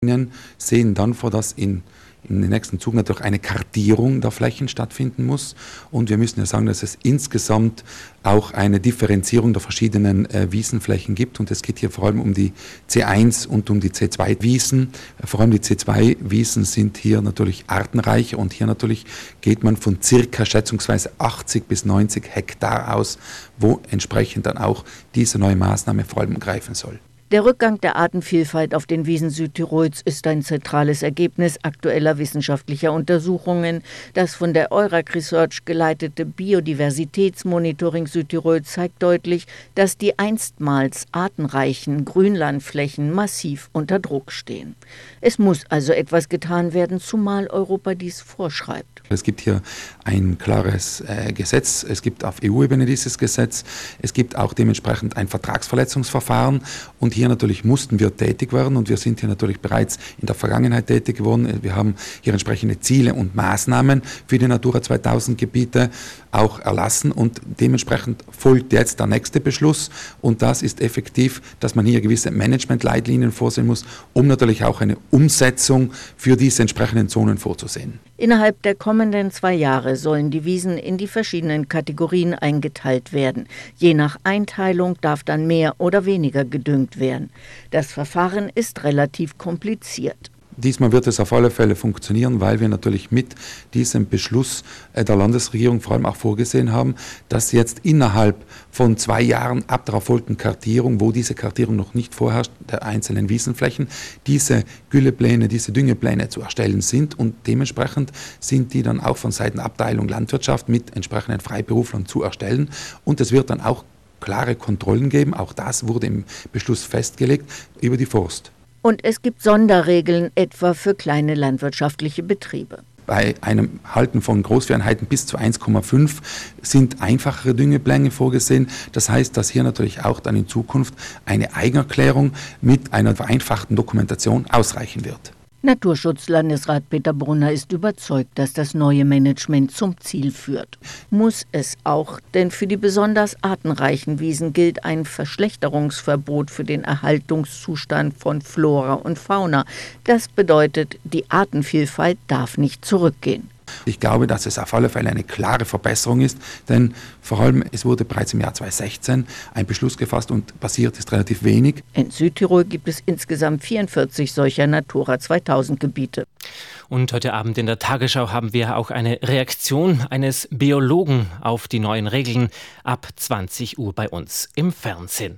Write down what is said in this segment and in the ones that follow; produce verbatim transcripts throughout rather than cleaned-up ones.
Sehen dann vor, dass in, in den nächsten Zug natürlich eine Kartierung der Flächen stattfinden muss. Und wir müssen ja sagen, dass es insgesamt auch eine Differenzierung der verschiedenen äh, Wiesenflächen gibt. Und es geht hier vor allem um die C eins und um die C zwei Wiesen. Äh, vor allem die C zwei Wiesen sind hier natürlich artenreicher. Und hier natürlich geht man von circa schätzungsweise achtzig bis neunzig Hektar aus, wo entsprechend dann auch diese neue Maßnahme vor allem greifen soll. Der Rückgang der Artenvielfalt auf den Wiesen Südtirols ist ein zentrales Ergebnis aktueller wissenschaftlicher Untersuchungen. Das von der Eurac Research geleitete Biodiversitätsmonitoring Südtirols zeigt deutlich, dass die einstmals artenreichen Grünlandflächen massiv unter Druck stehen. Es muss also etwas getan werden, zumal Europa dies vorschreibt. Es gibt hier ein klares äh, Gesetz, es gibt auf E U-Ebene dieses Gesetz, es gibt auch dementsprechend ein Vertragsverletzungsverfahren und hier natürlich mussten wir tätig werden und wir sind hier natürlich bereits in der Vergangenheit tätig geworden. Wir haben hier entsprechende Ziele und Maßnahmen für die Natura zweitausend Gebiete auch erlassen und dementsprechend folgt jetzt der nächste Beschluss und das ist effektiv, dass man hier gewisse Management-Leitlinien vorsehen muss, um natürlich auch eine Umsetzung für diese entsprechenden Zonen vorzusehen. Innerhalb der kommenden zwei Jahre sollen die Wiesen in die verschiedenen Kategorien eingeteilt werden. Je nach Einteilung darf dann mehr oder weniger gedüngt werden. Das Verfahren ist relativ kompliziert. Diesmal wird es auf alle Fälle funktionieren, weil wir natürlich mit diesem Beschluss der Landesregierung vor allem auch vorgesehen haben, dass jetzt innerhalb von zwei Jahren ab der erfolgten Kartierung, wo diese Kartierung noch nicht vorherrscht, der einzelnen Wiesenflächen, diese Güllepläne, diese Düngepläne zu erstellen sind und dementsprechend sind die dann auch von Seiten der Abteilung Landwirtschaft mit entsprechenden Freiberuflern zu erstellen und es wird dann auch klare Kontrollen geben, auch das wurde im Beschluss festgelegt, über die Forst. Und es gibt Sonderregeln etwa für kleine landwirtschaftliche Betriebe. Bei einem Halten von Großvieheinheiten bis zu eins Komma fünf sind einfachere Düngepläne vorgesehen. Das heißt, dass hier natürlich auch dann in Zukunft eine Eigenerklärung mit einer vereinfachten Dokumentation ausreichen wird. Naturschutzlandesrat Peter Brunner ist überzeugt, dass das neue Management zum Ziel führt. Muss es auch, denn für die besonders artenreichen Wiesen gilt ein Verschlechterungsverbot für den Erhaltungszustand von Flora und Fauna. Das bedeutet, die Artenvielfalt darf nicht zurückgehen. Ich glaube, dass es auf alle Fälle eine klare Verbesserung ist, denn vor allem es wurde bereits im Jahr zweitausendsechzehn ein Beschluss gefasst und passiert ist relativ wenig. In Südtirol gibt es insgesamt vierundvierzig solcher Natura zweitausend Gebiete. Und heute Abend in der Tagesschau haben wir auch eine Reaktion eines Biologen auf die neuen Regeln ab zwanzig Uhr bei uns im Fernsehen.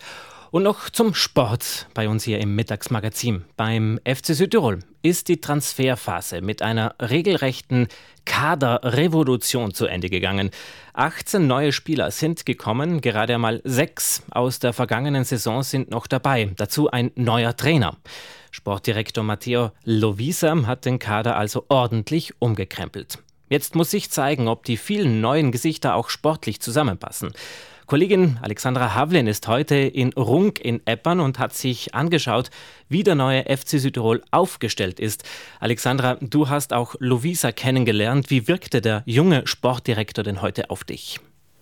Und noch zum Sport bei uns hier im Mittagsmagazin. Beim F C Südtirol ist die Transferphase mit einer regelrechten Kaderrevolution zu Ende gegangen. achtzehn neue Spieler sind gekommen, gerade einmal sechs aus der vergangenen Saison sind noch dabei. Dazu ein neuer Trainer. Sportdirektor Matteo Lovisa hat den Kader also ordentlich umgekrempelt. Jetzt muss sich zeigen, ob die vielen neuen Gesichter auch sportlich zusammenpassen. Kollegin Alexandra Havlin ist heute in Runk in Eppern und hat sich angeschaut, wie der neue F C Südtirol aufgestellt ist. Alexandra, du hast auch Lovisa kennengelernt. Wie wirkte der junge Sportdirektor denn heute auf dich?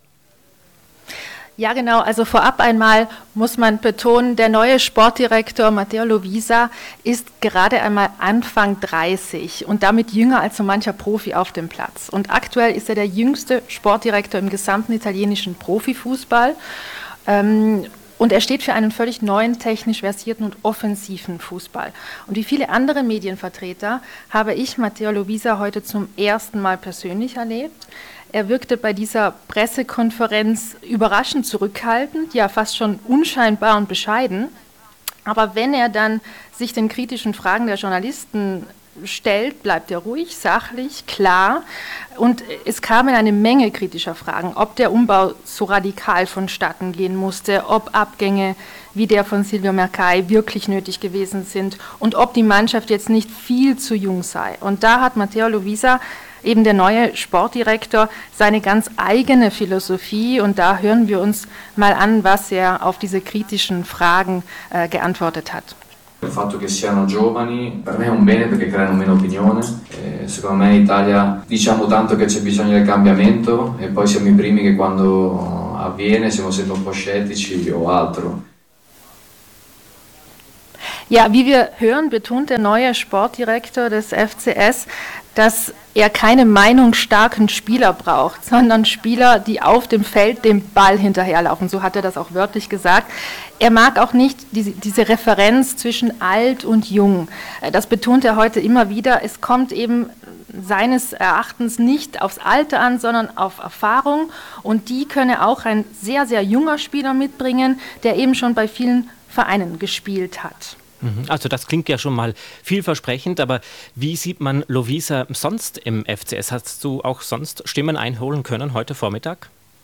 Ja, genau. Also vorab einmal muss man betonen, der neue Sportdirektor Matteo Lovisa ist gerade einmal Anfang dreißig und damit jünger als so mancher Profi auf dem Platz. Und aktuell ist er der jüngste Sportdirektor im gesamten italienischen Profifußball. Ähm, Und er steht für einen völlig neuen, technisch versierten und offensiven Fußball. Und wie viele andere Medienvertreter habe ich Matteo Lovisa heute zum ersten Mal persönlich erlebt. Er wirkte bei dieser Pressekonferenz überraschend zurückhaltend, ja fast schon unscheinbar und bescheiden. Aber wenn er dann sich den kritischen Fragen der Journalisten stellt, bleibt er ruhig, sachlich, klar. Und es kamen eine Menge kritischer Fragen, ob der Umbau so radikal vonstatten gehen musste, ob Abgänge wie der von Silvio Mercai wirklich nötig gewesen sind und ob die Mannschaft jetzt nicht viel zu jung sei. Und da hat Matteo Lovisa, eben der neue Sportdirektor, seine ganz eigene Philosophie. Und da hören wir uns mal an, was er auf diese kritischen Fragen äh, geantwortet hat. Il fatto che siano giovani per me è un bene perché creano meno opinione. E secondo me in Italia diciamo tanto che c'è bisogno del cambiamento e poi siamo i primi che quando avviene siamo sempre un po' scettici o altro. Ja, wie wir hören, betont der neue Sportdirektor des F C S, dass er keine meinungsstarken Spieler braucht, sondern Spieler, die auf dem Feld dem Ball hinterherlaufen. So hat er das auch wörtlich gesagt. Er mag auch nicht diese, diese Referenz zwischen alt und jung. Das betont er heute immer wieder. Es kommt eben seines Erachtens nicht aufs Alter an, sondern auf Erfahrung. Und die könne auch ein sehr, sehr junger Spieler mitbringen, der eben schon bei vielen Vereinen gespielt hat. Also das klingt ja schon mal vielversprechend, aber wie sieht man Lovíza sonst im F C S? Hast du auch sonst Stimmen einholen können heute Vormittag?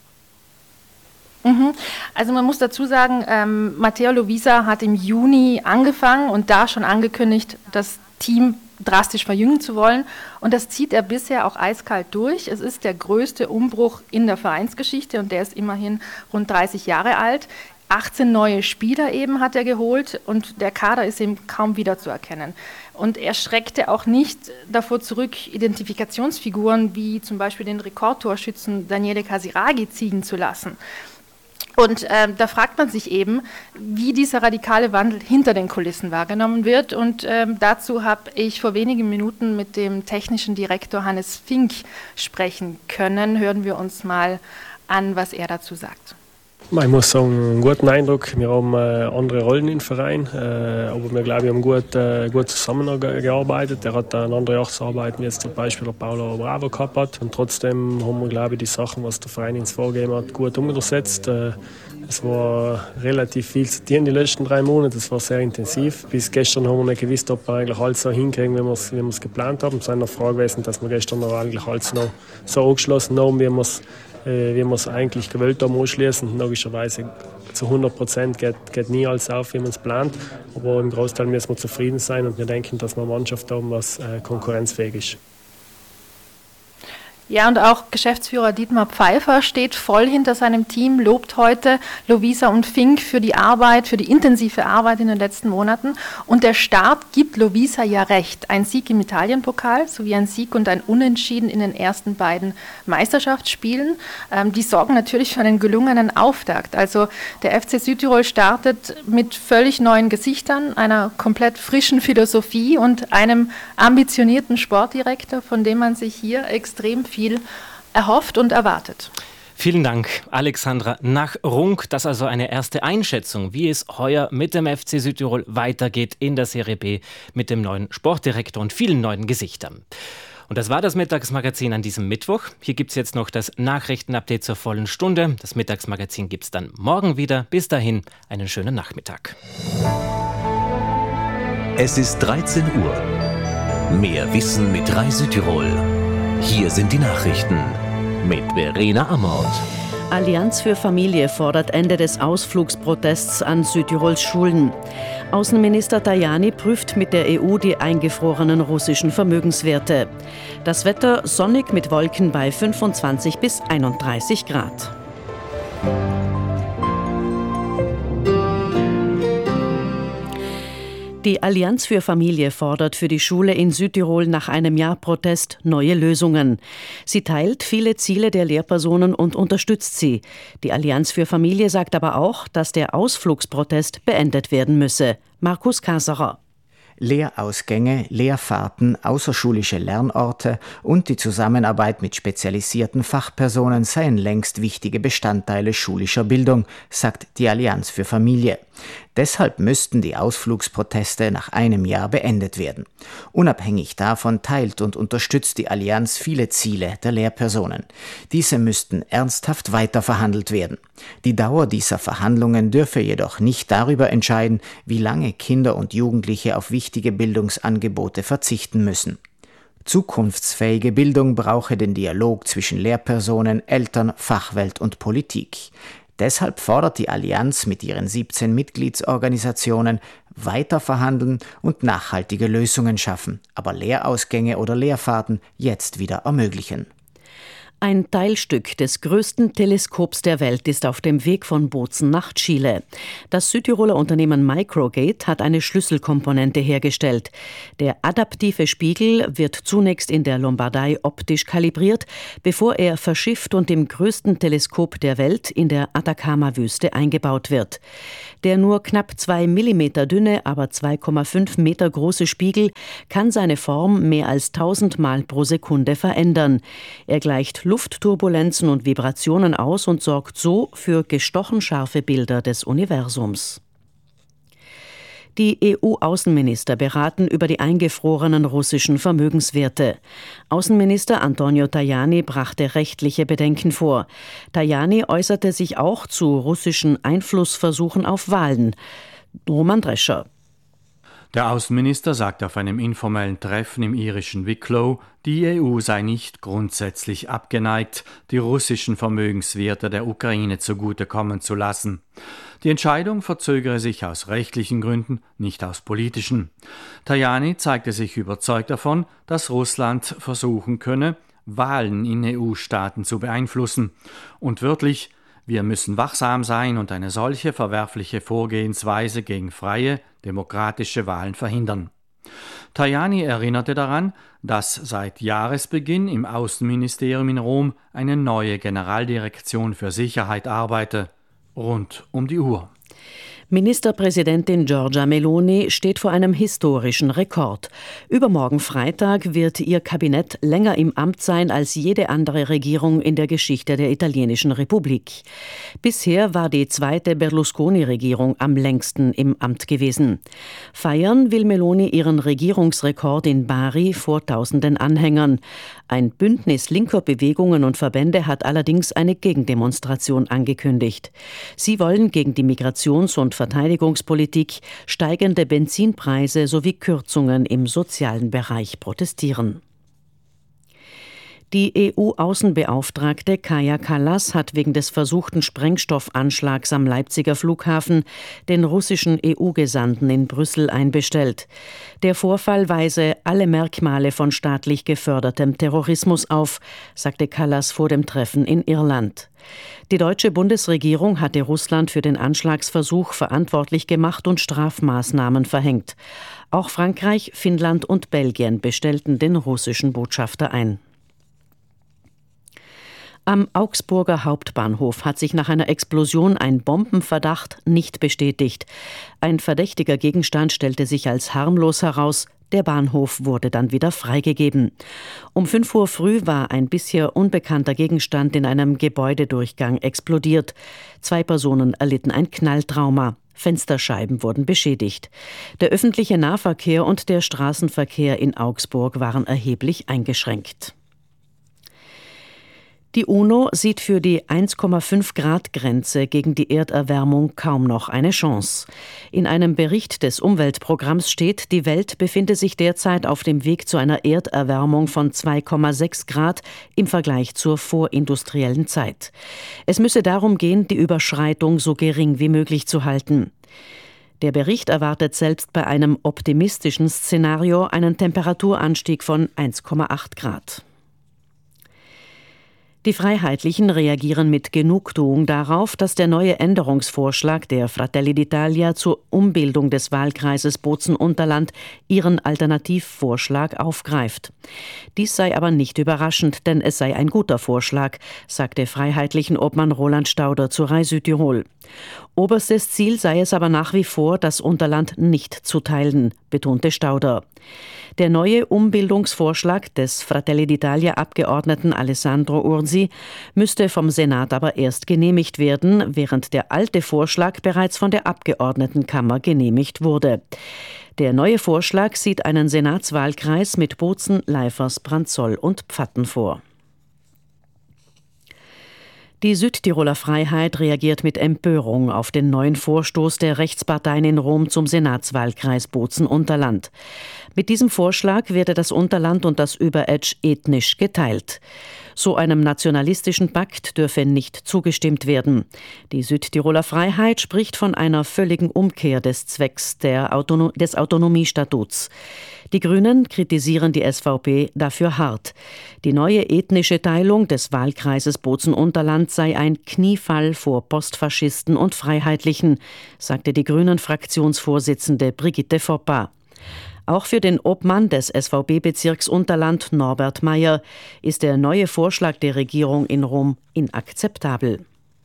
Also man muss dazu sagen, ähm, Matteo Lovíza hat im Juni angefangen und da schon angekündigt, das Team drastisch verjüngen zu wollen. Und das zieht er bisher auch eiskalt durch. Es ist der größte Umbruch in der Vereinsgeschichte und der ist immerhin rund dreißig Jahre alt. achtzehn neue Spieler eben hat er geholt und der Kader ist eben kaum wiederzuerkennen. Und er schreckte auch nicht davor zurück, Identifikationsfiguren wie zum Beispiel den Rekordtorschützen Daniele Casiraghi ziehen zu lassen. Und ähm, da fragt man sich eben, wie dieser radikale Wandel hinter den Kulissen wahrgenommen wird. Und ähm, dazu habe ich vor wenigen Minuten mit dem technischen Direktor Hannes Fink sprechen können. Hören wir uns mal an, was er dazu sagt. Ich muss sagen, einen guten Eindruck. Wir haben äh, andere Rollen im Verein, äh, aber wir, glaube ich, haben gut, äh, gut zusammengearbeitet. Er hat eine andere Art zu arbeiten, wie jetzt zum Beispiel der Paulo Bravo gehabt hat. Und trotzdem haben wir, glaube ich, die Sachen, was der Verein uns vorgegeben hat, gut umgesetzt. Äh, es war relativ viel zu tun die letzten drei Monate. Es war sehr intensiv. Bis gestern haben wir nicht gewusst, ob wir eigentlich alles so hinkriegen, wie wir es, wie wir es geplant haben. Es ist eine Frage gewesen, dass wir gestern noch eigentlich alles noch so angeschlossen haben, wie wir es wie wir es eigentlich gewollt haben, anschließen. Logischerweise zu hundert Prozent geht, geht nie alles auf, wie man es plant. Aber im Großteil müssen wir zufrieden sein und wir denken, dass wir eine Mannschaft haben, was äh, konkurrenzfähig ist. Ja, und auch Geschäftsführer Dietmar Pfeiffer steht voll hinter seinem Team, lobt heute Lovíza und Fink für die Arbeit, für die intensive Arbeit in den letzten Monaten. Und der Start gibt Lovíza ja recht. Ein Sieg im Italienpokal sowie ein Sieg und ein Unentschieden in den ersten beiden Meisterschaftsspielen. Ähm, die sorgen natürlich für einen gelungenen Auftakt. Also der F C Südtirol startet mit völlig neuen Gesichtern, einer komplett frischen Philosophie und einem ambitionierten Sportdirektor, von dem man sich hier extrem viel viel erhofft und erwartet. Vielen Dank, Alexandra Nach-Runk. Das ist also eine erste Einschätzung, wie es heuer mit dem F C Südtirol weitergeht in der Serie B mit dem neuen Sportdirektor und vielen neuen Gesichtern. Und das war das Mittagsmagazin an diesem Mittwoch. Hier gibt es jetzt noch das Nachrichtenupdate zur vollen Stunde. Das Mittagsmagazin gibt es dann morgen wieder. Bis dahin, einen schönen Nachmittag. Es ist dreizehn Uhr. Mehr Wissen mit drei Südtirol. Hier sind die Nachrichten mit Verena Amort. Allianz für Familie fordert Ende des Ausflugsprotests an Südtirols Schulen. Außenminister Tajani prüft mit der E U die eingefrorenen russischen Vermögenswerte. Das Wetter sonnig mit Wolken bei fünfundzwanzig bis einunddreißig Grad. Die Allianz für Familie fordert für die Schule in Südtirol nach einem Jahr Protest neue Lösungen. Sie teilt viele Ziele der Lehrpersonen und unterstützt sie. Die Allianz für Familie sagt aber auch, dass der Ausflugsprotest beendet werden müsse. Markus Kaserer. Lehrausgänge, Lehrfahrten, außerschulische Lernorte und die Zusammenarbeit mit spezialisierten Fachpersonen seien längst wichtige Bestandteile schulischer Bildung, sagt die Allianz für Familie. Deshalb müssten die Ausflugsproteste nach einem Jahr beendet werden. Unabhängig davon teilt und unterstützt die Allianz viele Ziele der Lehrpersonen. Diese müssten ernsthaft weiterverhandelt werden. Die Dauer dieser Verhandlungen dürfe jedoch nicht darüber entscheiden, wie lange Kinder und Jugendliche auf wichtige Bildungsangebote verzichten müssen. Zukunftsfähige Bildung brauche den Dialog zwischen Lehrpersonen, Eltern, Fachwelt und Politik. Deshalb fordert die Allianz mit ihren siebzehn Mitgliedsorganisationen weiter verhandeln und nachhaltige Lösungen schaffen, aber Lehrausgänge oder Lehrfahrten jetzt wieder ermöglichen. Ein Teilstück des größten Teleskops der Welt ist auf dem Weg von Bozen nach Chile. Das Südtiroler Unternehmen Microgate hat eine Schlüsselkomponente hergestellt. Der adaptive Spiegel wird zunächst in der Lombardei optisch kalibriert, bevor er verschifft und im größten Teleskop der Welt in der Atacama-Wüste eingebaut wird. Der nur knapp zwei Millimeter dünne, aber zwei Komma fünf Meter große Spiegel kann seine Form mehr als tausend Mal pro Sekunde verändern. Er gleicht Luftturbulenzen und Vibrationen aus und sorgt so für gestochen scharfe Bilder des Universums. Die E U-Außenminister beraten über die eingefrorenen russischen Vermögenswerte. Außenminister Antonio Tajani brachte rechtliche Bedenken vor. Tajani äußerte sich auch zu russischen Einflussversuchen auf Wahlen. Roman Drescher. Der Außenminister sagt auf einem informellen Treffen im irischen Wicklow, die E U sei nicht grundsätzlich abgeneigt, die russischen Vermögenswerte der Ukraine zugutekommen zu lassen. Die Entscheidung verzögere sich aus rechtlichen Gründen, nicht aus politischen. Tajani zeigte sich überzeugt davon, dass Russland versuchen könne, Wahlen in E U-Staaten zu beeinflussen. Und wörtlich: Wir müssen wachsam sein und eine solche verwerfliche Vorgehensweise gegen freie, demokratische Wahlen verhindern. Tajani erinnerte daran, dass seit Jahresbeginn im Außenministerium in Rom eine neue Generaldirektion für Sicherheit arbeite, rund um die Uhr. Ministerpräsidentin Giorgia Meloni steht vor einem historischen Rekord. Übermorgen Freitag wird ihr Kabinett länger im Amt sein als jede andere Regierung in der Geschichte der italienischen Republik. Bisher war die zweite Berlusconi-Regierung am längsten im Amt gewesen. Feiern will Meloni ihren Regierungsrekord in Bari vor tausenden Anhängern. Ein Bündnis linker Bewegungen und Verbände hat allerdings eine Gegendemonstration angekündigt. Sie wollen gegen die Migrations- und Verteidigungspolitik, steigende Benzinpreise sowie Kürzungen im sozialen Bereich protestieren. Die E U-Außenbeauftragte Kaja Kallas hat wegen des versuchten Sprengstoffanschlags am Leipziger Flughafen den russischen E U-Gesandten in Brüssel einbestellt. Der Vorfall weise alle Merkmale von staatlich gefördertem Terrorismus auf, sagte Kallas vor dem Treffen in Irland. Die deutsche Bundesregierung hatte Russland für den Anschlagsversuch verantwortlich gemacht und Strafmaßnahmen verhängt. Auch Frankreich, Finnland und Belgien bestellten den russischen Botschafter ein. Am Augsburger Hauptbahnhof hat sich nach einer Explosion ein Bombenverdacht nicht bestätigt. Ein verdächtiger Gegenstand stellte sich als harmlos heraus. Der Bahnhof wurde dann wieder freigegeben. Um fünf Uhr früh war ein bisher unbekannter Gegenstand in einem Gebäudedurchgang explodiert. Zwei Personen erlitten ein Knalltrauma. Fensterscheiben wurden beschädigt. Der öffentliche Nahverkehr und der Straßenverkehr in Augsburg waren erheblich eingeschränkt. Die UNO sieht für die eins Komma fünf Grad Grenze gegen die Erderwärmung kaum noch eine Chance. In einem Bericht des Umweltprogramms steht, die Welt befinde sich derzeit auf dem Weg zu einer Erderwärmung von zwei Komma sechs Grad im Vergleich zur vorindustriellen Zeit. Es müsse darum gehen, die Überschreitung so gering wie möglich zu halten. Der Bericht erwartet selbst bei einem optimistischen Szenario einen Temperaturanstieg von eins Komma acht Grad. Die Freiheitlichen reagieren mit Genugtuung darauf, dass der neue Änderungsvorschlag der Fratelli d'Italia zur Umbildung des Wahlkreises Bozen-Unterland ihren Alternativvorschlag aufgreift. Dies sei aber nicht überraschend, denn es sei ein guter Vorschlag, sagte Freiheitlichen Obmann Roland Stauder zu Rai Südtirol. Oberstes Ziel sei es aber nach wie vor, das Unterland nicht zu teilen, betonte Stauder. Der neue Umbildungsvorschlag des Fratelli d'Italia-Abgeordneten Alessandro Ursi müsste vom Senat aber erst genehmigt werden, während der alte Vorschlag bereits von der Abgeordnetenkammer genehmigt wurde. Der neue Vorschlag sieht einen Senatswahlkreis mit Bozen, Leifers, Branzoll und Pfatten vor. Die Südtiroler Freiheit reagiert mit Empörung auf den neuen Vorstoß der Rechtsparteien in Rom zum Senatswahlkreis Bozen-Unterland. Mit diesem Vorschlag werde das Unterland und das Überetsch ethnisch geteilt. So einem nationalistischen Pakt dürfe nicht zugestimmt werden. Die Südtiroler Freiheit spricht von einer völligen Umkehr des Zwecks der Autono- des Autonomiestatuts. Die Grünen kritisieren die S V P dafür hart. Die neue ethnische Teilung des Wahlkreises Bozen-Unterland sei ein Kniefall vor Postfaschisten und Freiheitlichen, sagte die Grünen-Fraktionsvorsitzende Brigitte Foppa. Auch für den Obmann des S V B-Bezirks Unterland, Norbert Meyer, ist der neue Vorschlag der Regierung in Rom inakzeptabel.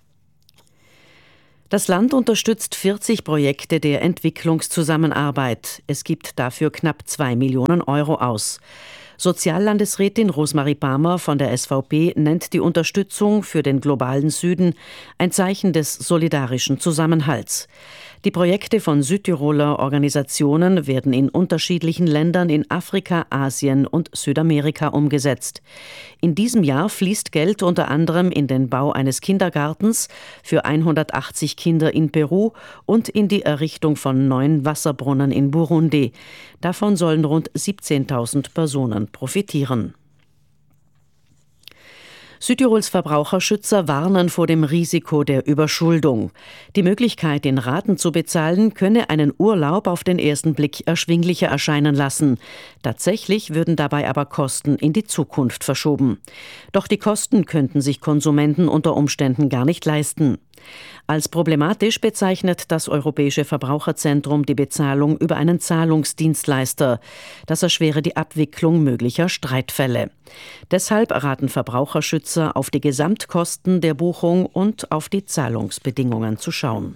Das Land unterstützt vierzig Projekte der Entwicklungszusammenarbeit. Es gibt dafür knapp zwei Millionen Euro aus. Soziallandesrätin Rosemarie Palmer von der S V P nennt die Unterstützung für den globalen Süden ein Zeichen des solidarischen Zusammenhalts. Die Projekte von Südtiroler Organisationen werden in unterschiedlichen Ländern in Afrika, Asien und Südamerika umgesetzt. In diesem Jahr fließt Geld unter anderem in den Bau eines Kindergartens für hundertachtzig Kinder in Peru und in die Errichtung von neun Wasserbrunnen in Burundi. Davon sollen rund siebzehntausend Personen profitieren. Südtirols Verbraucherschützer warnen vor dem Risiko der Überschuldung. Die Möglichkeit, in Raten zu bezahlen, könne einen Urlaub auf den ersten Blick erschwinglicher erscheinen lassen. Tatsächlich würden dabei aber Kosten in die Zukunft verschoben. Doch die Kosten könnten sich Konsumenten unter Umständen gar nicht leisten. Als problematisch bezeichnet das Europäische Verbraucherzentrum die Bezahlung über einen Zahlungsdienstleister. Das erschwere die Abwicklung möglicher Streitfälle. Deshalb raten Verbraucherschützer, auf die Gesamtkosten der Buchung und auf die Zahlungsbedingungen zu schauen.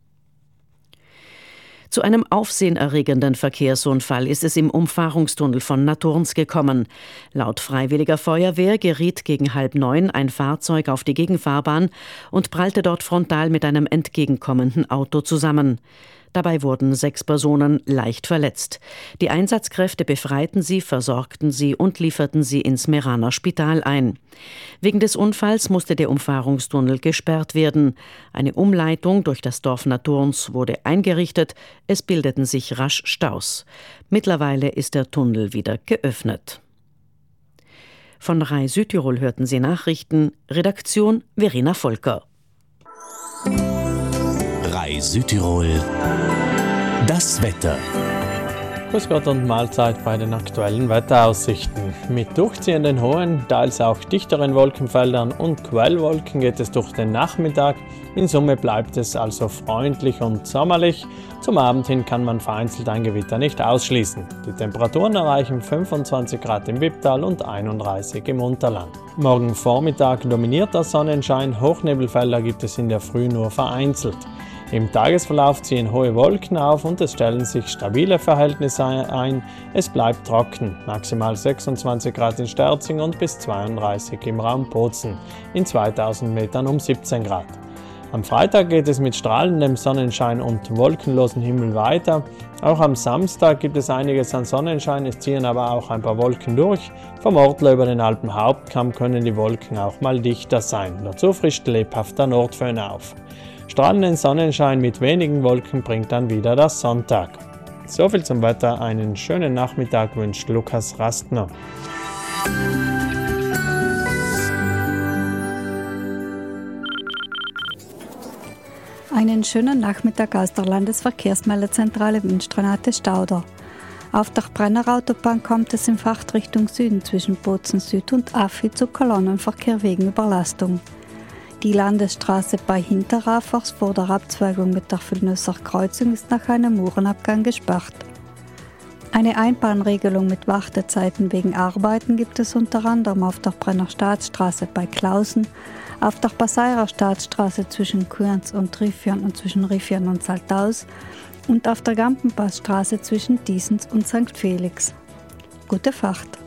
Zu einem aufsehenerregenden Verkehrsunfall ist es im Umfahrungstunnel von Naturns gekommen. Laut Freiwilliger Feuerwehr geriet gegen halb neun ein Fahrzeug auf die Gegenfahrbahn und prallte dort frontal mit einem entgegenkommenden Auto zusammen. Dabei wurden sechs Personen leicht verletzt. Die Einsatzkräfte befreiten sie, versorgten sie und lieferten sie ins Meraner Spital ein. Wegen des Unfalls musste der Umfahrungstunnel gesperrt werden. Eine Umleitung durch das Dorf Naturns wurde eingerichtet. Es bildeten sich rasch Staus. Mittlerweile ist der Tunnel wieder geöffnet. Von Rai Südtirol hörten Sie Nachrichten. Redaktion Verena Volker. Rai Südtirol. Das Wetter. Grüß Gott und Mahlzeit bei den aktuellen Wetteraussichten. Mit durchziehenden hohen, teils auch dichteren Wolkenfeldern und Quellwolken geht es durch den Nachmittag. In Summe bleibt es also freundlich und sommerlich. Zum Abend hin kann man vereinzelt ein Gewitter nicht ausschließen. Die Temperaturen erreichen fünfundzwanzig Grad im Wipptal und einunddreißig im Unterland. Morgen Vormittag dominiert der Sonnenschein, Hochnebelfelder gibt es in der Früh nur vereinzelt. Im Tagesverlauf ziehen hohe Wolken auf und es stellen sich stabile Verhältnisse ein. Es bleibt trocken, maximal sechsundzwanzig Grad in Sterzing und bis zweiunddreißig im Raum Bozen, in zweitausend Metern um siebzehn Grad. Am Freitag geht es mit strahlendem Sonnenschein und wolkenlosem Himmel weiter. Auch am Samstag gibt es einiges an Sonnenschein, es ziehen aber auch ein paar Wolken durch. Vom Ortler über den Alpenhauptkamm können die Wolken auch mal dichter sein. Dazu frischt lebhafter Nordföhn auf. Strahlenden Sonnenschein mit wenigen Wolken bringt dann wieder der Sonntag. Soviel zum Wetter, einen schönen Nachmittag wünscht Lukas Rastner. Einen schönen Nachmittag aus der Landesverkehrsmeldezentrale wünscht Renate Stauder. Auf der Brennerautobahn kommt es in Fahrtrichtung Süden zwischen Bozen Süd und Affi zu Kolonnenverkehr wegen Überlastung. Die Landesstraße bei Hinterrafers vor der Abzweigung mit der Füllnösser Kreuzung ist nach einem Uhrenabgang gesperrt. Eine Einbahnregelung mit Wartezeiten wegen Arbeiten gibt es unter anderem auf der Brenner Staatsstraße bei Klausen, auf der Passairer Staatsstraße zwischen Kuerns und Riffion und zwischen Riffion und Saltaus und auf der Gampenpassstraße zwischen Diesens und Sankt Felix. Gute Fahrt!